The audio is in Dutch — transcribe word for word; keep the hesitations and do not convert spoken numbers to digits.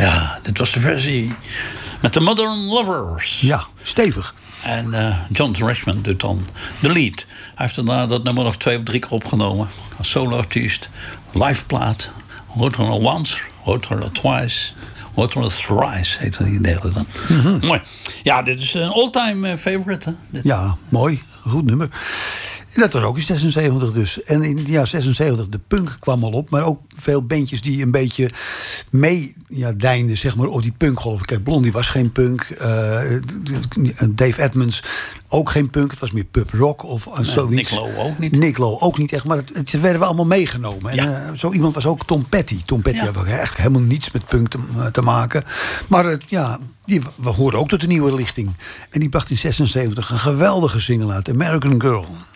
Ja, dit was de versie met de Modern Lovers. Ja, stevig. En uh, John Richmond doet dan de lead. Hij heeft daarna dat nummer nog twee of drie keer opgenomen. Als solo-artiest, live plaat. Hoort er al once, hoort er al twice, hoort er al thrice, heet dat in derde dan. Mm-hmm. Mooi. Ja, dit is een all-time favorite. Hè? Dit. Ja, mooi. Goed nummer. En dat was ook in zesenzeventig dus. En in de jaren zesenzeventig, de punk kwam al op. Maar ook veel bandjes die een beetje mee ja, deinden, zeg maar, op die punkgolf. Kijk, Blondie was geen punk. Uh, Dave Edmunds ook geen punk. Het was meer pub rock of uh, nee, zoiets. Nick Lowe ook niet. Nick Lowe ook niet echt. Maar het, het werden we allemaal meegenomen. Ja. En uh, zo iemand was ook Tom Petty. Tom Petty ja. had echt helemaal niets met punk te, te maken. Maar uh, ja, die we hoorden ook tot de nieuwe lichting. En die bracht in zesenzeventig een geweldige single uit. American Girl.